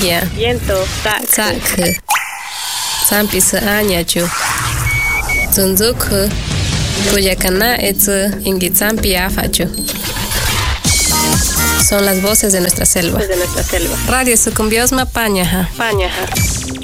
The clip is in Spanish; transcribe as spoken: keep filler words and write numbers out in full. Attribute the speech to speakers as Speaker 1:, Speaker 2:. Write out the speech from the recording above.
Speaker 1: Ingia.
Speaker 2: Viento. Tak.
Speaker 1: Tak. Sampis Anyachu. Zunzuk. Kuyakana etz Ingitsampi Afachu. Son las voces de nuestra selva.
Speaker 2: De nuestra selva.
Speaker 1: Radio Sucumbiosma Pañaja.
Speaker 2: Pañaja.